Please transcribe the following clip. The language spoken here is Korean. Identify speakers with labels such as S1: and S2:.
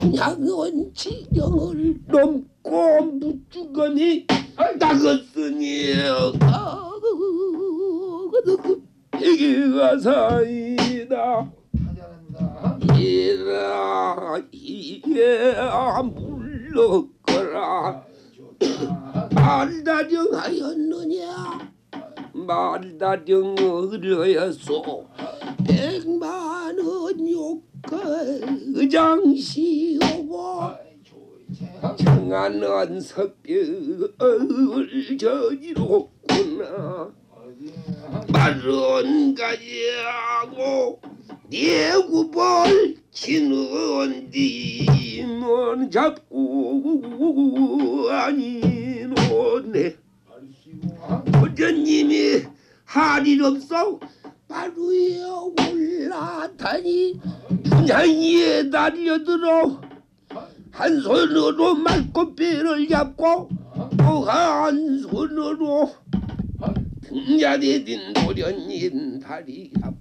S1: 양원 지경을 넘고 무주거니 나갔으니 백의가사이다. 이라 이에 물러거라. 말다정하였느냐 말다정하였소. 백만원 욕할 의장시오고 정한은 석벽을 저지렀구나. 말은 가지하고 내구벌 치는 뒤는 잡고 아니노네. 부처님이 할 일 없어 바로에 올라타니 분향이에 달려들어 한 손으로 말꼬뼈를 잡고 또 한 손으로 등잔에 든 도련님 다리